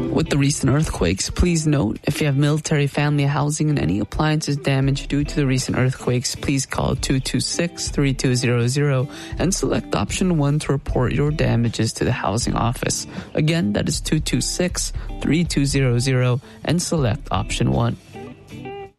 With the recent earthquakes, please note if you have military family housing and any appliances damaged due to the recent earthquakes, please call 226-3200 and select option 1 to report your damages to the housing office. Again, that is 226-3200 and select option 1.